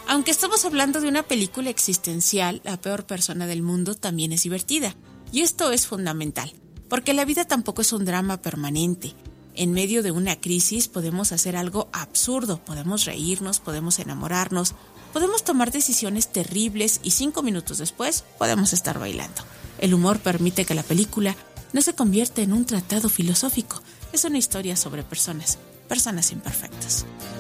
Aunque estamos hablando de una película existencial, La peor persona del mundo también es divertida. Y esto es fundamental, porque la vida tampoco es un drama permanente. En medio de una crisis podemos hacer algo absurdo, podemos reírnos, podemos enamorarnos, podemos tomar decisiones terribles y 5 minutos después podemos estar bailando. El humor permite que la película no se convierta en un tratado filosófico, es una historia sobre personas imperfectas.